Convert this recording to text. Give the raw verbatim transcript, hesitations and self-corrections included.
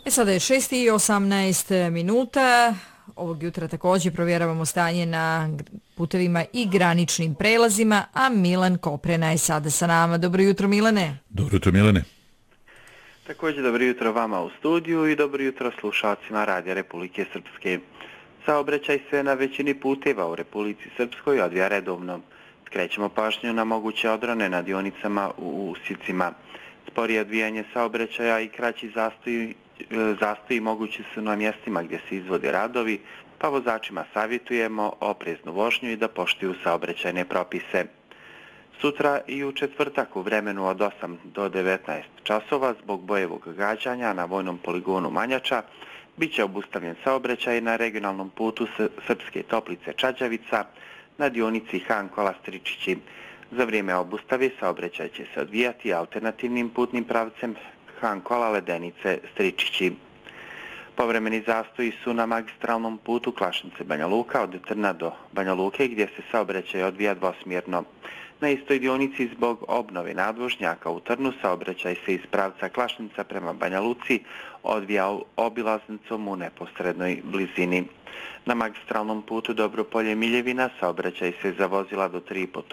E sada je šest i osamnaest minuta. Ovog jutra također provjeravamo stanje na putevima i graničnim prelazima, a Milan Koprena je sada sa nama. Dobro jutro, Milane. Dobro jutro, Milane. Također dobro jutro vama u studiju i dobro jutro slušalcima Radija Republike Srpske. Saobraćaj se na većini puteva u Republici Srpskoj odvija redovno. Skrećemo pažnju na moguće odrone na dionicama u usjecima. Sporije odvijanje saobraćaja i kraći zastoji, zastoji mogući su na mjestima gdje se izvode radovi, pa vozačima savjetujemo opreznu vožnju i da poštuju saobraćajne propise. Sutra i u četvrtak u vremenu od osam do devetnaest časova zbog bojevog gađanja na vojnom poligonu Manjača bit će obustavljen saobraćaj na regionalnom putu Srpske Toplice Čađavica na dionici Han Kola Stričići. Za vrijeme obustave saobraćaj će se odvijati alternativnim putnim pravcem Han Kola Ledenice Stričići. Povremeni zastoji su na magistralnom putu Klašnice Banja Luka od Trna do Banja Luke gdje se saobraćaj odvija dvosmjerno. Na istoj dionici zbog obnove nadvožnjaka u Trnu saobraćaj se iz pravca Klašnica prema Banja Luci odvija obilaznicom u neposrednoj blizini. Na magistralnom putu Dobropolje Miljevina saobraćaj se za vozila do tri i po